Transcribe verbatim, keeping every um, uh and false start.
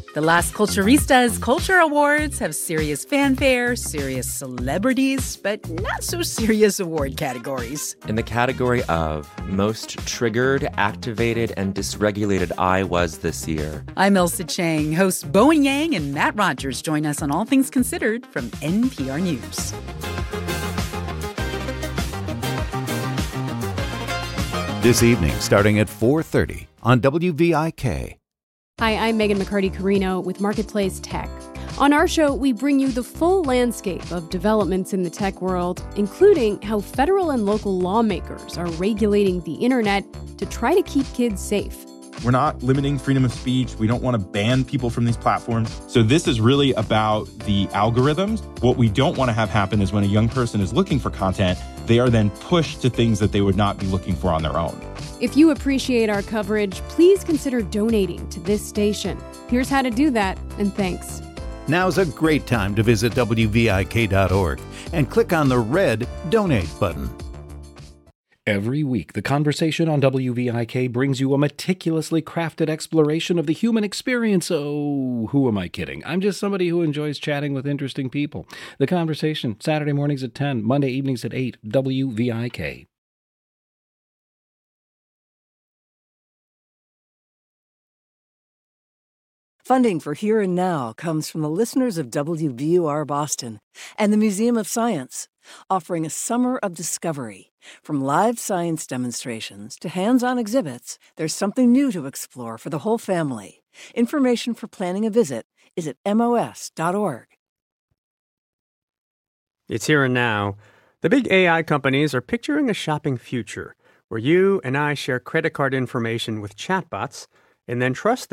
The Las Culturistas Culture Awards have serious fanfare, serious celebrities, but not so serious award categories. In the category of Most Triggered, Activated, and Dysregulated I Was this year. I'm Elsa Chang. Hosts Bowen Yang and Matt Rogers join us on All Things Considered from N P R News. This evening, starting at four thirty on W V I K. Hi, I'm Megan McCarty-Carino with Marketplace Tech. On our show, we bring you the full landscape of developments in the tech world, including how federal and local lawmakers are regulating the internet to try to keep kids safe. We're not limiting freedom of speech. We don't want to ban people from these platforms. So this is really about the algorithms. What we don't want to have happen is when a young person is looking for content, they are then pushed to things that they would not be looking for on their own. If you appreciate our coverage, please consider donating to this station. Here's how to do that, and thanks. Now's a great time to visit W V I K dot org and click on the red Donate button. Every week, The Conversation on W V I K brings you a meticulously crafted exploration of the human experience. Oh, who am I kidding? I'm just somebody who enjoys chatting with interesting people. The Conversation, Saturday mornings at ten, Monday evenings at eight, W V I K. Funding for Here and Now comes from the listeners of W V U R Boston and the Museum of Science, offering a summer of discovery. From live science demonstrations to hands-on exhibits, there's something new to explore for the whole family. Information for planning a visit is at M O S dot org. It's here and now. The big A I companies are picturing a shopping future where you and I share credit card information with chatbots and then trust